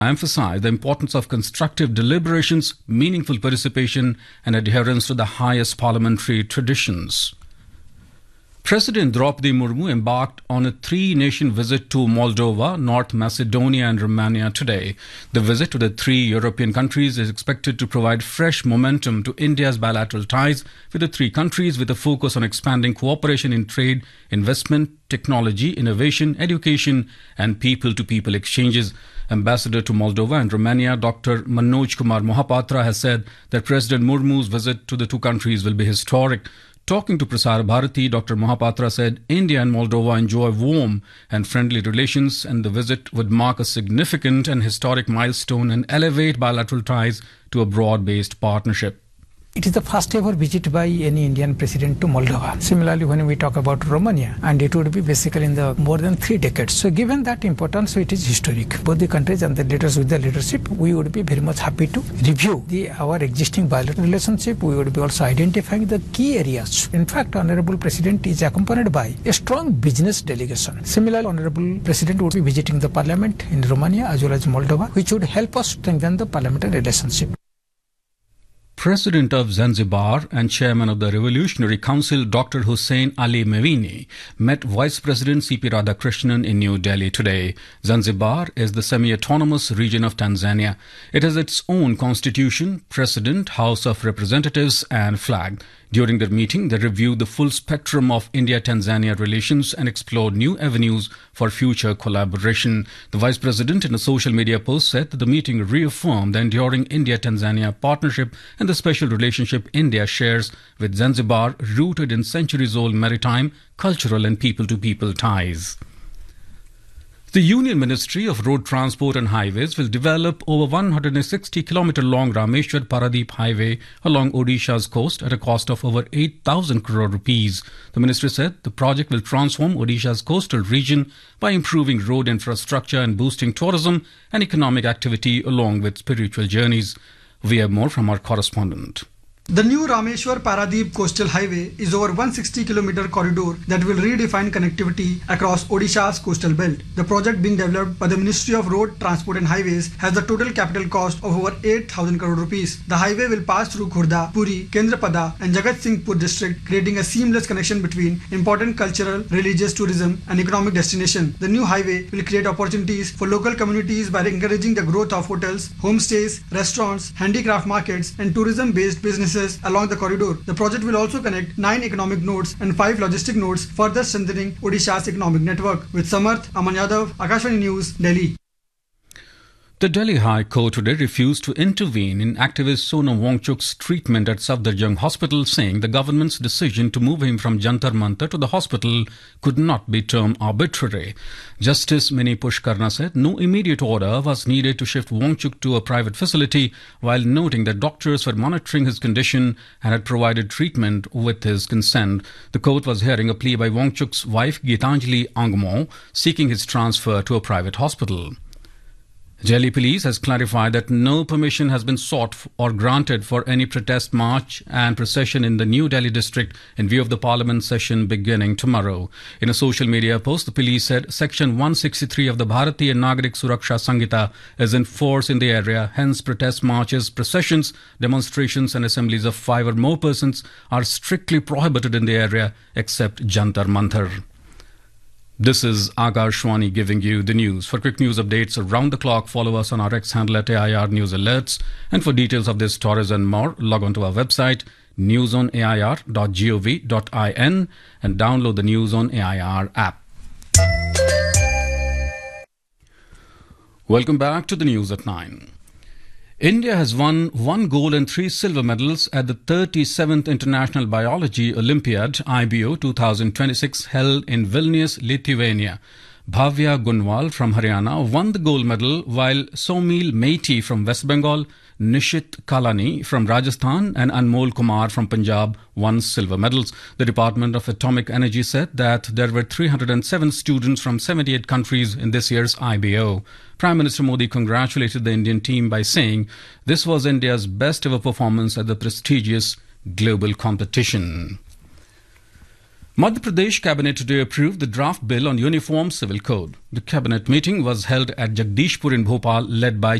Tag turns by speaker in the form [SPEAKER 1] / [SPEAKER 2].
[SPEAKER 1] emphasized the importance of constructive deliberations, meaningful participation, and adherence to the highest parliamentary traditions. President Draupadi Murmu embarked on a three-nation visit to Moldova, North Macedonia and Romania today. The visit to the three European countries is expected to provide fresh momentum to India's bilateral ties with the three countries, with a focus on expanding cooperation in trade, investment, technology, innovation, education and people-to-people exchanges. Ambassador to Moldova and Romania, Dr. Manoj Kumar Mohapatra, has said that President Murmu's visit to the two countries will be historic. Talking to Prasar Bharati, Dr. Mohapatra said India and Moldova enjoy warm and friendly relations, and the visit would mark a significant and historic milestone and elevate bilateral ties to a broad-based partnership.
[SPEAKER 2] It is the first ever visit by any Indian president to Moldova. Similarly, when we talk about Romania, and it would be basically in the more than 3 decades. So given that importance, it is historic. Both the countries and the leaders with the leadership, we would be very much happy to review our existing bilateral relationship. We would be also identifying the key areas. In fact, Honorable President is accompanied by a strong business delegation. Similarly, Honorable President would be visiting the parliament in Romania as well as Moldova, which would help us strengthen the parliamentary relationship.
[SPEAKER 1] President of Zanzibar and Chairman of the Revolutionary Council, Dr. Hussein Ali Mewini, met Vice President C.P. Radhakrishnan in New Delhi today. Zanzibar is the semi-autonomous region of Tanzania. It has its own constitution, president, House of Representatives and flag. During their meeting, they reviewed the full spectrum of India-Tanzania relations and explored new avenues for future collaboration. The Vice President, in a social media post, said that the meeting reaffirmed the enduring India-Tanzania partnership and the special relationship India shares with Zanzibar, rooted in centuries-old maritime, cultural and people-to-people ties. The Union Ministry of Road Transport and Highways will develop over 160-kilometre long Rameshwar-Paradeep Highway along Odisha's coast at a cost of over 8,000 crore rupees. The ministry said the project will transform Odisha's coastal region by improving road infrastructure and boosting tourism and economic activity along with spiritual journeys. We have more from our correspondent.
[SPEAKER 3] The new Rameshwar-Paradeep Coastal Highway is over 160-kilometer corridor that will redefine connectivity across Odisha's coastal belt. The project being developed by the Ministry of Road Transport and Highways has the total capital cost of over 8,000 crore rupees. The highway will pass through Khurda, Puri, Kendrapada and Jagat Singhpur district, creating a seamless connection between important cultural, religious, tourism and economic destination. The new highway will create opportunities for local communities by encouraging the growth of hotels, homestays, restaurants, handicraft markets and tourism-based businesses along the corridor. The project will also connect 9 economic nodes and 5 logistic nodes, further strengthening Odisha's economic network. With Samarth, Aman Yadav, Akashvani News, Delhi.
[SPEAKER 1] The Delhi High Court today refused to intervene in activist Sonam Wangchuk's treatment at Safdarjung Hospital, saying the government's decision to move him from Jantar Mantar to the hospital could not be termed arbitrary. Justice Mini Pushkarna said no immediate order was needed to shift Wangchuk to a private facility, while noting that doctors were monitoring his condition and had provided treatment with his consent. The court was hearing a plea by Wangchuk's wife Gitanjali Angmo, seeking his transfer to a private hospital. Delhi Police has clarified that no permission has been sought or granted for any protest march and procession in the New Delhi district in view of the Parliament session beginning tomorrow. In a social media post, the police said Section 163 of the Bharatiya Nagarik Suraksha Sanhita is in force in the area. Hence, protest marches, processions, demonstrations and assemblies of 5 or more persons are strictly prohibited in the area except Jantar Mantar. This is Akashvani giving you the news. For quick news updates around the clock, follow us on our X handle at AIR News Alerts. And for details of this stories and more, log on to our website, newsonair.gov.in, and download the News on AIR app. Welcome back to the news at 9. India has won 1 gold and 3 silver medals at the 37th International Biology Olympiad IBO 2026 held in Vilnius, Lithuania. Bhavya Gunwal from Haryana won the gold medal, while Somil Meiti from West Bengal, Nishit Kalani from Rajasthan and Anmol Kumar from Punjab won silver medals. The Department of Atomic Energy said that there were 307 students from 78 countries in this year's IBO. Prime Minister Modi congratulated the Indian team by saying this was India's best ever performance at the prestigious global competition. Madhya Pradesh Cabinet today approved the draft bill on Uniform Civil Code. The Cabinet meeting was held at Jagdishpur in Bhopal, led by